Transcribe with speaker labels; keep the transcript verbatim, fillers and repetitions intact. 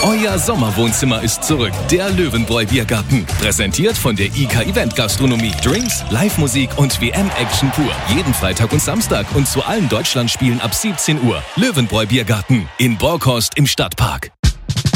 Speaker 1: Euer Sommerwohnzimmer ist zurück. Der Löwenbräu Biergarten. Präsentiert von der I K Event Gastronomie. Drinks, Live-Musik und W M-Action pur. Jeden Freitag und Samstag und zu allen Deutschlandspielen ab siebzehn Uhr. Löwenbräu Biergarten in Borkhorst im Stadtpark.